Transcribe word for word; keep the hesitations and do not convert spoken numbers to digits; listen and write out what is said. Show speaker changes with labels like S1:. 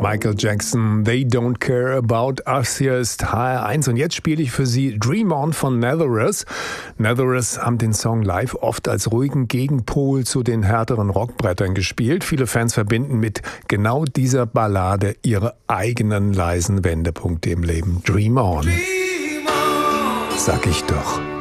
S1: Michael Jackson, They Don't Care About Us. Hier ist H R eins und jetzt spiele ich für Sie Dream On von Nazareth. Nazareth haben den Song live oft als ruhigen Gegenpol zu den härteren Rockbrettern gespielt. Viele Fans verbinden mit genau dieser Ballade ihre eigenen leisen Wendepunkte im Leben. Dream On, sag ich doch.